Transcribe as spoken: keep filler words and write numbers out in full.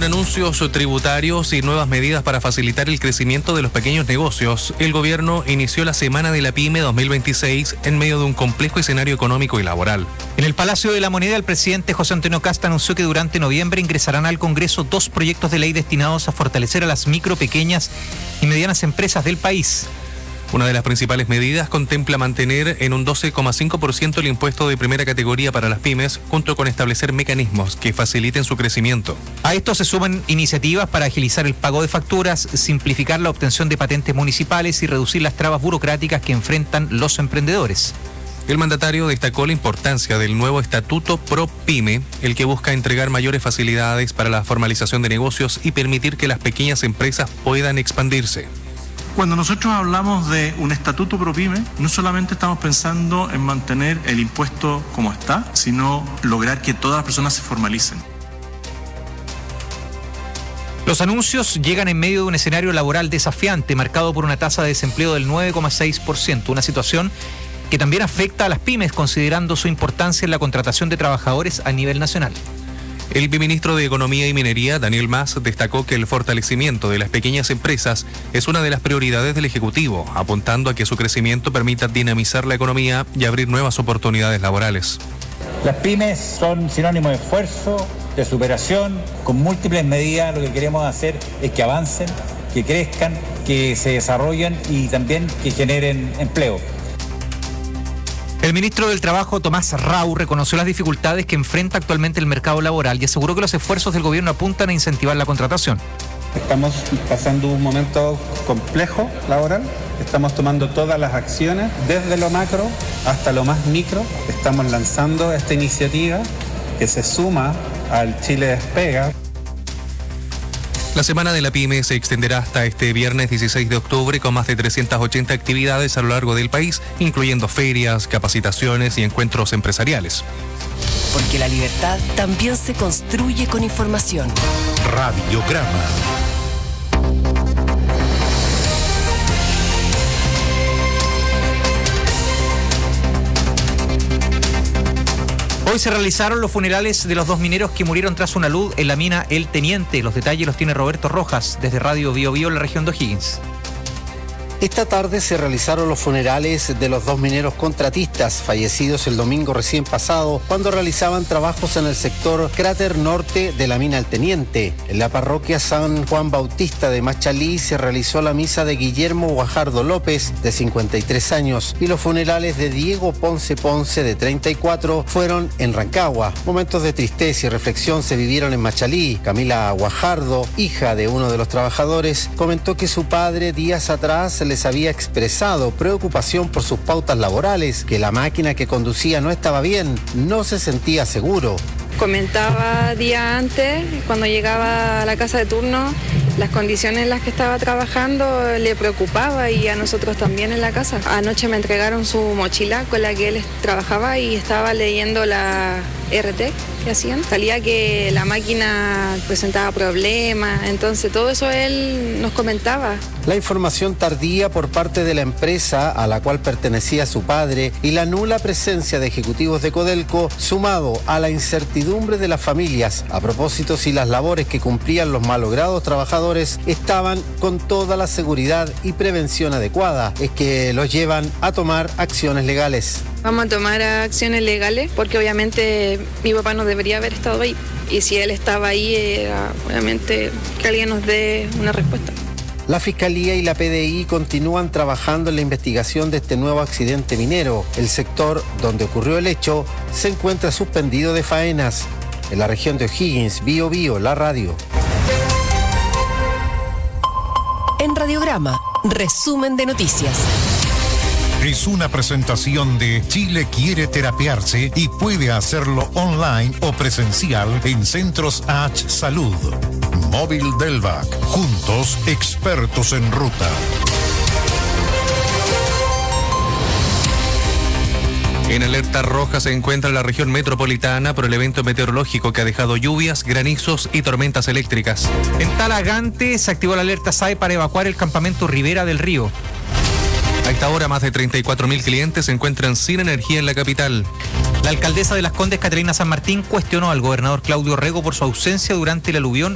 anuncios tributarios y nuevas medidas para facilitar el crecimiento de los pequeños negocios, el gobierno inició la Semana de la Pyme dos mil veintiséis en medio de un complejo escenario económico y laboral. En el Palacio de la Moneda, el presidente José Antonio Kast anunció que durante noviembre ingresarán al Congreso dos proyectos de ley destinados a fortalecer a las micro, pequeñas y medianas empresas del país. Una de las principales medidas contempla mantener en un doce coma cinco por ciento el impuesto de primera categoría para las pymes, junto con establecer mecanismos que faciliten su crecimiento. A esto se suman iniciativas para agilizar el pago de facturas, simplificar la obtención de patentes municipales y reducir las trabas burocráticas que enfrentan los emprendedores. El mandatario destacó la importancia del nuevo Estatuto ProPyme, el que busca entregar mayores facilidades para la formalización de negocios y permitir que las pequeñas empresas puedan expandirse. Cuando nosotros hablamos de un estatuto ProPyme, no solamente estamos pensando en mantener el impuesto como está, sino lograr que todas las personas se formalicen. Los anuncios llegan en medio de un escenario laboral desafiante, marcado por una tasa de desempleo del nueve coma seis por ciento, una situación que también afecta a las pymes, considerando su importancia en la contratación de trabajadores a nivel nacional. El viceministro de Economía y Minería, Daniel Mas, destacó que el fortalecimiento de las pequeñas empresas es una de las prioridades del Ejecutivo, apuntando a que su crecimiento permita dinamizar la economía y abrir nuevas oportunidades laborales. Las pymes son sinónimo de esfuerzo, de superación, con múltiples medidas. Lo que queremos hacer es que avancen, que crezcan, que se desarrollen y también que generen empleo. El ministro del Trabajo, Tomás Rau, reconoció las dificultades que enfrenta actualmente el mercado laboral y aseguró que los esfuerzos del gobierno apuntan a incentivar la contratación. Estamos pasando un momento complejo laboral, estamos tomando todas las acciones, desde lo macro hasta lo más micro. Estamos lanzando esta iniciativa que se suma al Chile Despega. La Semana de la Pyme se extenderá hasta este viernes dieciséis de octubre con más de trescientas ochenta actividades a lo largo del país, incluyendo ferias, capacitaciones y encuentros empresariales. Porque la libertad también se construye con información. Radiograma. Hoy se realizaron los funerales de los dos mineros que murieron tras una luz en la mina El Teniente. Los detalles los tiene Roberto Rojas, desde Radio Bio Bio, en la región de O'Higgins. Esta tarde se realizaron los funerales de los dos mineros contratistas fallecidos el domingo recién pasado cuando realizaban trabajos en el sector Cráter Norte de la mina El Teniente. En la parroquia San Juan Bautista de Machalí se realizó la misa de Guillermo Guajardo López, de cincuenta y tres años, y los funerales de Diego Ponce Ponce, de treinta y cuatro, fueron en Rancagua. Momentos de tristeza y reflexión se vivieron en Machalí. Camila Guajardo, hija de uno de los trabajadores, comentó que su padre días atrás les había expresado preocupación por sus pautas laborales, que la máquina que conducía no estaba bien, no se sentía seguro. Comentaba día antes, cuando llegaba a la casa de turno, las condiciones en las que estaba trabajando le preocupaba y a nosotros también en la casa. Anoche me entregaron su mochila con la que él trabajaba y estaba leyendo la R T que hacían. Salía que la máquina presentaba problemas, entonces todo eso él nos comentaba. La información tardía por parte de la empresa a la cual pertenecía su padre y la nula presencia de ejecutivos de Codelco, sumado a la incertidumbre de las familias a propósito si las labores que cumplían los malogrados trabajadores estaban con toda la seguridad y prevención adecuada, es que los llevan a tomar acciones legales. Vamos a tomar acciones legales porque obviamente mi papá no debería haber estado ahí y si él estaba ahí era obviamente que alguien nos dé una respuesta. La Fiscalía y la P D I continúan trabajando en la investigación de este nuevo accidente minero. El sector donde ocurrió el hecho se encuentra suspendido de faenas. En la región de O'Higgins, Bio Bio, la radio. En Radiograma, resumen de noticias. Es una presentación de Chile quiere terapiarse y puede hacerlo online o presencial en Centros H Salud. Móvil Delvac. Juntos, expertos en ruta. En alerta roja se encuentra la región metropolitana por el evento meteorológico que ha dejado lluvias, granizos y tormentas eléctricas. En Talagante se activó la alerta S A E para evacuar el campamento Ribera del Río. A esta hora, más de treinta y cuatro mil clientes se encuentran sin energía en la capital. La alcaldesa de Las Condes, Catalina San Martín, cuestionó al gobernador Claudio Rego por su ausencia durante el aluvión